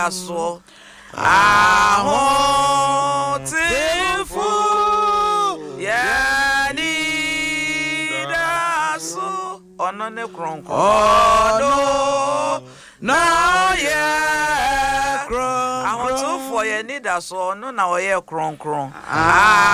aso aho tifu yani daso ono ne kronko ono na ye kron aho tifu ye ni daso ono na wo ye kronkron